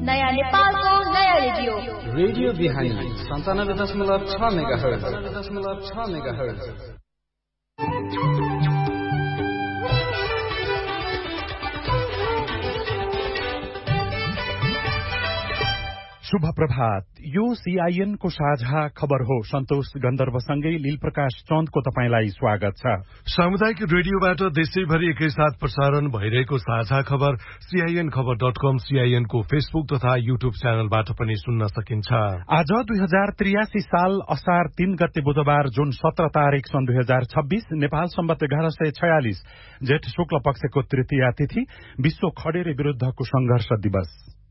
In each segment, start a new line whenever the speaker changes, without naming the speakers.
नयाँ नेपालको नयाँ रेडियो
रेडियो बिहानी 97.6 मेगाहर्ज।
शुभ प्रभात। यो सीआईएन को साझा खबर हो। सन्तोष गन्धर्वसँगै लीलप्रकाश चन्दको तपाईंलाई स्वागत छ।
सामुदायिक रेडियोबाट देशैभरि एकैसाथ प्रसारण भइरहेको साझा खबर सीआईएन खबर.com, सीआईएन को फेसबुक तथा युट्युब च्यानलबाट पनि सुन्न सकिन्छ।
आज 2083 साल असार 3 गते बुधबार जुन 17 तारिक सन् 2026 नेपाल सम्वत 1146 जेठ शुक्ल पक्षको तृतीया तिथि विश्व खडेरी विरूद्धको संघर्ष दिवस।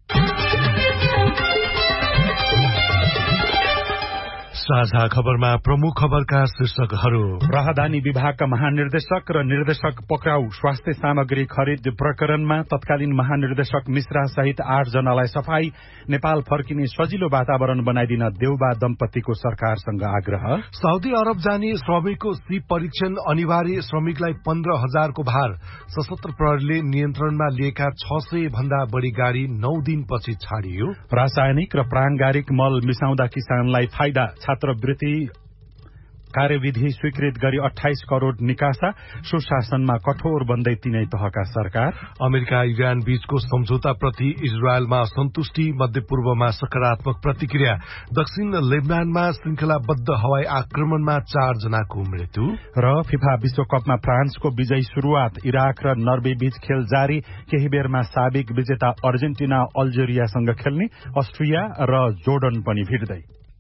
साझा खबरमा प्रमुख खबरका शीर्षकहरू।
राहदानी विभागका महानिर्देशक र निर्देशक पक्राउ। स्वास्थ्य सामग्री खरिद प्रकरणमा तत्कालीन महानिर्देशक मिश्रा सहित 8 जनालाई सफाई। नेपाल फर्किने सजिलो वातावरण बनाइदिन देउबा दम्पतिको सरकारसँग आग्रह।
साउदी अरब जाने श्रमिकको सीप परीक्षण अनिवार्य। श्रमिकलाई 15,000 को भार। सशस्त्र प्रहरीले नियन्त्रणमा लिएका 600 भन्दा बढ़ी गाड़ी 9 दिनपछि छाडियो।
रासायनिक र प्राणगारिक मल मिसाउँदा किसानलाई फाइदा। छात्रवृत्ति कार्यविधि स्वीकृत गरी 28 करोड़ निकासा। सुशासनमा कठोर बन्दै तीनै तहका सरकार।
अमेरिका इरान बीचको सम्झौताप्रति इजरायलमा असन्तुष्टि। मध्यपूर्वमा सकारात्मक प्रतिक्रिया। दक्षिण लेबनानमा श्रृंखलाबद्ध हवाई आक्रमणमा 4 जनाको मृत्यु।
र फिफा विश्वकपमा फ्रान्सको विजयी शुरूआत। इराक र नर्वे बीच खेल जारी। केही बेरमा साबिक विजेता अर्जेन्टिना अल्जेरियासँग खेल्ने। अस्ट्रिया र जोर्डन पनि भिड्दै।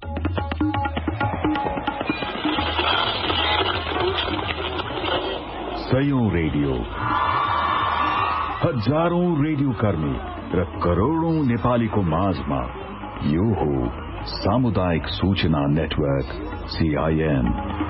सयौं रेडियो, हजारौं रेडियो कर्मी र करोड़ौं नेपालीको माझमा यो हो सामुदायिक सूचना नेटवर्क सीआईएन।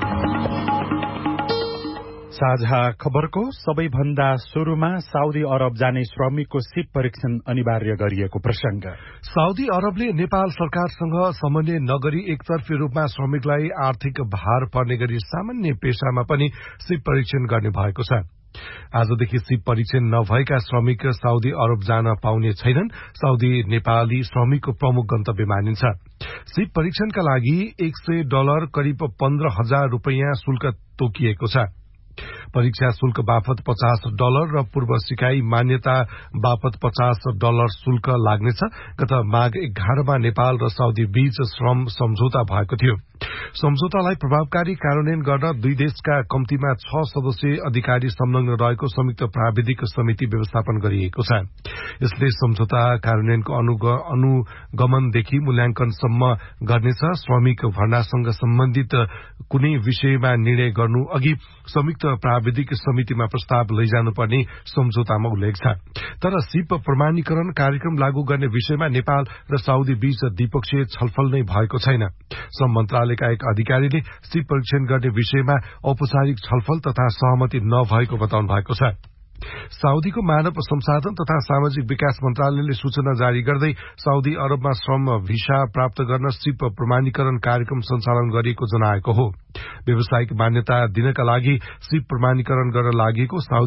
साझा खबरको सबैभन्दा शुरूमा साउदी अरब जाने श्रमिकको सीप परीक्षण अनिवार्य गरिएको प्रसंग।
साउदी अरबले नेपाल सरकारसँग समन्वय नगरी एकतर्फी रूपमा श्रमिकलाई आर्थिक भार पर्ने गरी सामान्य पेशामा पनि सीप परीक्षण गर्ने भएको छ। आजदेखि सीप परीक्षण नभएका श्रमिक साउदी अरब जान पाउने छैनन्। साउदी नेपाली श्रमिकको प्रमुख गन्तव्य मानिन्छ। सीप परीक्षणका लागि $100 करिब 15,000 रुपैयाँ शुल्क तोकिएको छ। परीक्षा शुल्क बापत $50 र पूर्व सिकाई मान्यता बापत $50 शुल्क लाग्नेछ। गत माघ 11 नेपाल र साउदी बीच श्रम सम्झौता भएको थियो। सम्झौतालाई प्रभावकारी कार्यान्वयन गर्न दुई देशका कम्तीमा 6 सदस्यीय अधिकारी संलग्न रहेको संयुक्त प्राविधिक समिति व्यवस्थापन गरिएको छ। यसले सम्झौता कार्यान्वयनको अनुगमनदेखि मूल्याङ्कनसम्म गर्नेछ। श्रमिक भर्नासँग सम्बन्धित कुनै विषयमा निर्णय गर्नु अघि संयुक्त प्राविधिक समितिमा प्रस्ताव लैजानुपर्ने सम्झौतामा उल्लेख छ। तर सीप प्रमाणीकरण कार्यक्रम लागू गर्ने विषयमा नेपाल र साउदी बीच द्विपक्षीय छलफल नै भएको छैन। श्रम मन्त्रालयका एक अधिकारीले सीप परीक्षण गर्ने विषयमा औपचारिक छलफल तथा सहमति नभएको बताउनु भएको छ। साउदीको मानव संसाधन तथा सामाजिक विकास मन्त्रालयले सूचना जारी गर्दै साउदी अरबमा श्रम भिसा प्राप्त गर्न सीप प्रमाणीकरण कार्यक्रम सञ्चालन गरिएको जनाएको हो। व्यावसायिक मान्यता दिनका लागि सीप प्रमाणीकरण गर्न लागेको